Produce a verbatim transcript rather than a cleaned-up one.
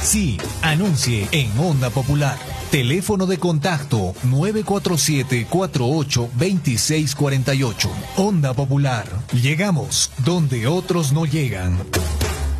Sí, anuncie en Onda Popular. Teléfono de contacto nueve cuatro siete, cuatro ocho, dos seis cuatro ocho. Onda Popular. Llegamos donde otros no llegan.